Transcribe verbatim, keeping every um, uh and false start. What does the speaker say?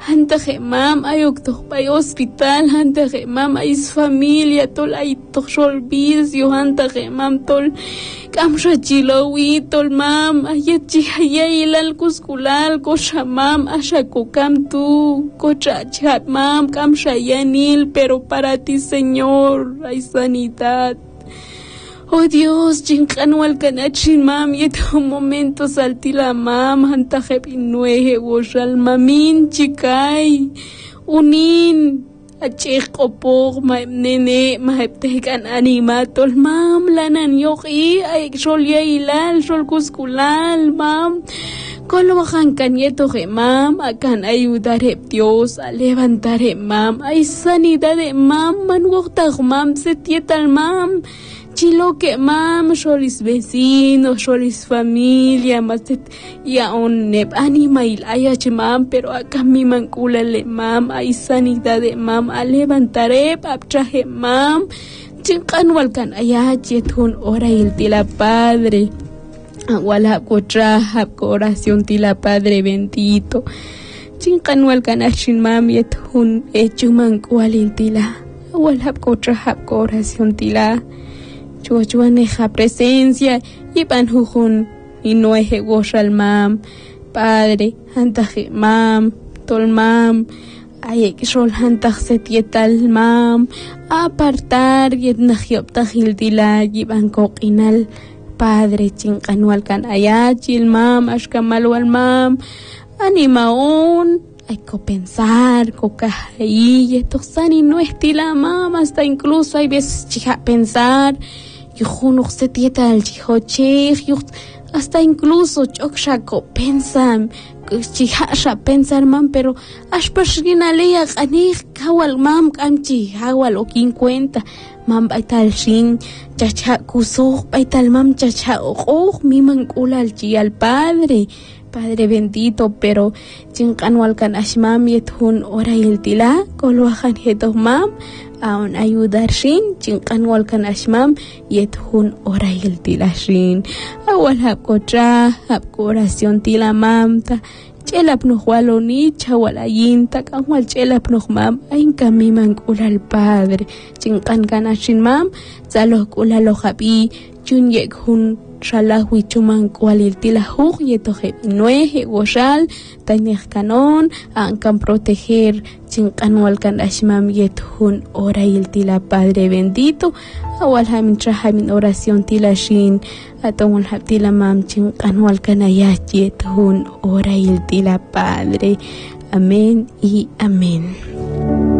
Hantaje mam ay octo bay hospital, hantaje mam ay familia tol ay toxol vicio, hantaje mam tol kamsha chilowi tol mam ay chihaya ilal kuskulal kosha mam asha kokam tu kocha chat mam kamsha yanil, pero para ti Señor hay sanidad. Oh Dios, chinkanual kanachin mam, yeto momento saltila mam, hantajep inueje woshal mamin chikay, unin, achik opog, maep nene, maep tekan animatol mam, lanan yoki, ay shol ya ilal, shol kuskulal mam, kolobajan kanyeto je mam, akan ayudar hep Dios, a levantar hep mam, ay sanidad de mam, manwoktaj mam, setietal mam, chilo que mam, solis vecinos, solis familia, más ya on nep anima il ayach mam, pero acá mi mancula le mam, hay sanidad de mam, a levantaré apchaje mam, chinkan walkan ayach yetun ora il tila padre, wala kotra hap oración tila padre bendito, chinkan walkan achin mam yetun echuman kualil tila, wala kotra hap oración tila. Chuachuaneja presencia y panjujun y no eje goshal mam, padre, hantaje mam, tol mam, ay shol hantaj setietal mam, apartar yet najioptajil tila y bancoquinal, padre chinkanual kan ayachil mam, ashkamal wal mam, animaon. Hay que pensar, cocaí, esto sani no estila mam, hasta incluso hay veces chica pensar, yo no se tieta al chihoche, hasta incluso chokshako pensan, chiha pensar mam, pero ashpashina leya kanih kawal mam kamchi hawal o quincuenta mam baital shin chacha kuso baital mam chacha oh mi mancula al chi al padre. Padre bendito, pero chinkanwal kan ashmam yethun ora iltila kolwahan hetos mam aun ayudar shin chinkanwal kan ashmam yethun ora iltila shin awal hab kotra hab oración tila mam ta chelap no waloni chawalayin ta kanwal chelap no mam ain kami mankula al padre chinkan kan ashin mam zalo kula lo habi chun yekhun Shalah wichuman kualil tila huk yetoje nueje goshal taineh kanon ankan proteger chinkanwal kan ashmam yethun ora il tila padre bendito awal hamin trahamin oración tila shin atongol hab tila mam chinkanwal kan ayach yethun ora il tila padre. Amén y amén.